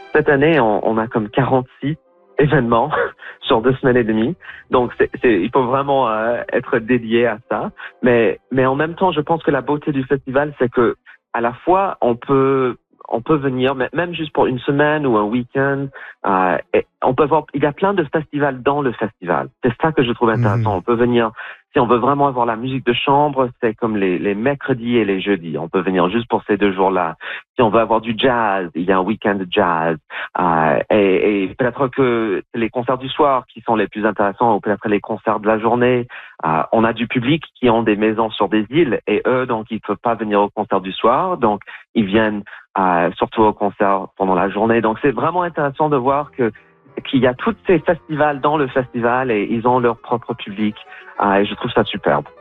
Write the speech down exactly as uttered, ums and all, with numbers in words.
Cette année, on, on a comme quarante-six événements sur deux semaines et demie. Donc, c'est, c'est, il faut vraiment euh, être dédié à ça. Mais, mais en même temps, je pense que la beauté du festival, c'est que à la fois, on peut on peut venir, même juste pour une semaine ou un week-end. Euh, et on peut voir, il y a plein de festivals dans le festival. C'est ça que je trouve intéressant. Mmh. On peut venir, si on veut vraiment avoir la musique de chambre, c'est comme les, les mercredis et les jeudis. On peut venir juste pour ces deux jours-là. Si on veut avoir du jazz, il y a un week-end de jazz. Euh, et, et peut-être que les concerts du soir qui sont les plus intéressants, ou peut-être les concerts de la journée. Euh, on a du public qui ont des maisons sur des îles et eux, donc, ils peuvent pas venir au concert du soir. Donc, ils viennent euh, surtout au concert pendant la journée. Donc, c'est vraiment intéressant de voir que qu'il y a tous ces festivals dans le festival et ils ont leur propre public. Euh, et je trouve ça superbe.